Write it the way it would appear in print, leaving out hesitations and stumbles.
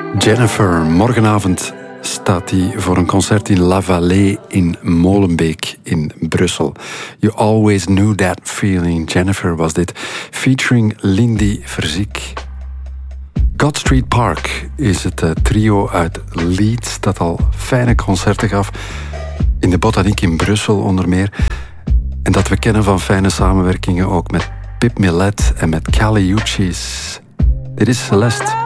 Jennifer, morgenavond staat hij voor een concert in La Vallée in Molenbeek in Brussel. You Always Knew That Feeling. Jennifer was dit, featuring Lindy Verziek. God Street Park is het trio uit Leeds dat al fijne concerten gaf. In de Botaniek in Brussel onder meer. En dat we kennen van fijne samenwerkingen ook met Pip Millet en met Callie Uchis. Dit is Celeste.